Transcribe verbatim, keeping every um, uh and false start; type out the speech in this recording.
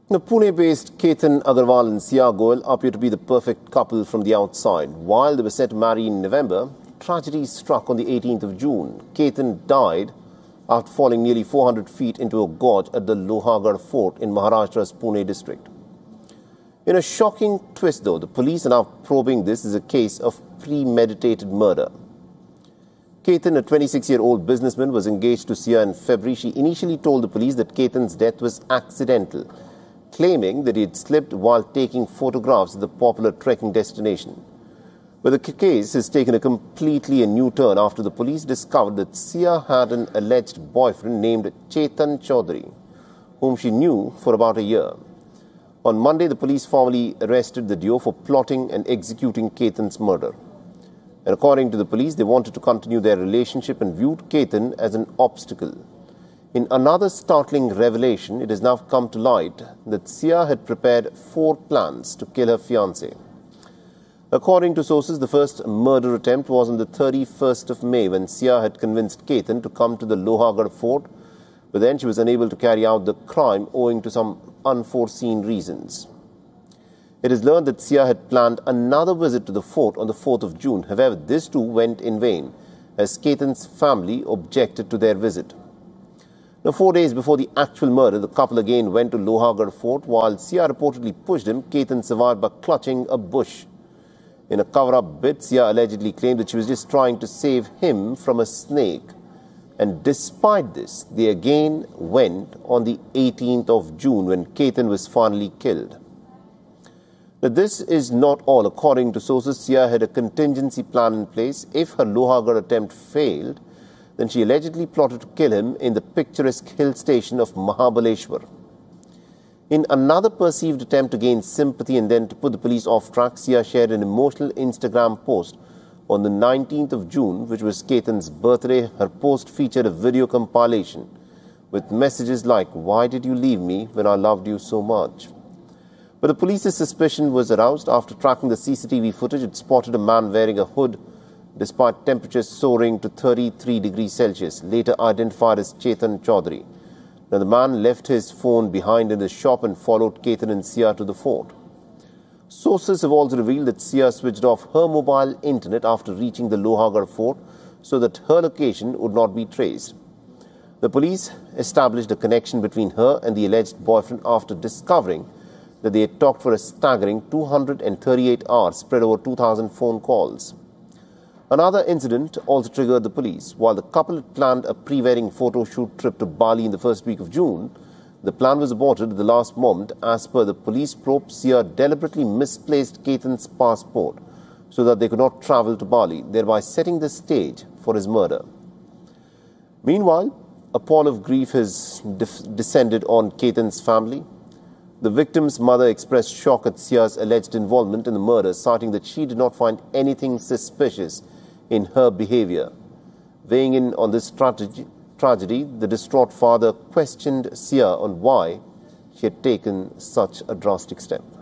The Pune-based Ketan Agarwal and Sia Goel appear to be the perfect couple from the outside. While they were set to marry in November, tragedy struck on the eighteenth of June. Ketan died after falling nearly four hundred feet into a gorge at the Lohagarh Fort in Maharashtra's Pune district. In a shocking twist, though, the police are now probing this as a case of premeditated murder. Ketan, a twenty-six-year-old businessman, was engaged to Sia in February. She initially told the police that Ketan's death was accidental, claiming that he had slipped while taking photographs of the popular trekking destination. But the case has taken a completely a new turn after the police discovered that Sia had an alleged boyfriend named Chetan Chaudhary, whom she knew for about a year. On Monday, the police formally arrested the duo for plotting and executing Ketan's murder. And according to the police, they wanted to continue their relationship and viewed Ketan as an obstacle. In another startling revelation, it has now come to light that Sia had prepared four plans to kill her fiancé. According to sources, the first murder attempt was on the thirty-first of May when Sia had convinced Ketan to come to the Lohagarh Fort, but then she was unable to carry out the crime owing to some unforeseen reasons. It is learned that Sia had planned another visit to the fort on the fourth of June. However, this too went in vain, as Ketan's family objected to their visit. Now, four days before the actual murder, the couple again went to Lohagarh Fort. While Sia reportedly pushed him, Ketan survived by clutching a bush. In a cover-up bid, Sia allegedly claimed that she was just trying to save him from a snake. And despite this, they again went on the eighteenth of June when Ketan was finally killed. Now, this is not all. According to sources, Sia had a contingency plan in place. If her Lohagarh attempt failed, then she allegedly plotted to kill him in the picturesque hill station of Mahabaleshwar. In another perceived attempt to gain sympathy and then to put the police off track, Sia shared an emotional Instagram post on the nineteenth of June, which was Ketan's birthday. Her post featured a video compilation with messages like, "Why did you leave me when I loved you so much?" But the police's suspicion was aroused after tracking the C C T V footage. It spotted a man wearing a hood despite temperatures soaring to thirty-three degrees Celsius, later identified as Chetan Chaudhary. Now, the man left his phone behind in the shop and followed Ketan and Sia to the fort. Sources have also revealed that Sia switched off her mobile internet after reaching the Lohagarh Fort so that her location would not be traced. The police established a connection between her and the alleged boyfriend after discovering that they had talked for a staggering two hundred thirty-eight hours spread over two thousand phone calls. Another incident also triggered the police. While the couple had planned a pre-wedding photo shoot trip to Bali in the first week of June, the plan was aborted at the last moment. As per the police probe, Sia deliberately misplaced Ketan's passport so that they could not travel to Bali, thereby setting the stage for his murder. Meanwhile, a pall of grief has def- descended on Ketan's family. The victim's mother expressed shock at Sia's alleged involvement in the murder, citing that she did not find anything suspicious in her behavior. Weighing in on this tragedy, tragedy, the distraught father questioned Sia on why she had taken such a drastic step.